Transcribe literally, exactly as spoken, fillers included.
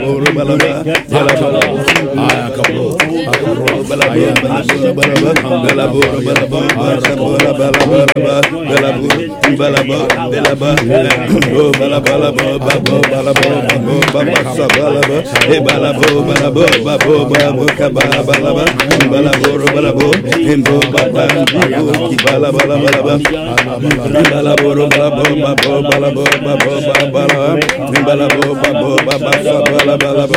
boro balaba balaba ayakabo akoro balaba balaba balaba balaba balaba balaba balaba balaba balaba oh balaba balaba balaba balaba sabalaba e balaba balaba balaba kabala balaba balaba balaba endo balaba balaba balaba balaba balaba balaba balaba balaba balaba balaba balaba balaba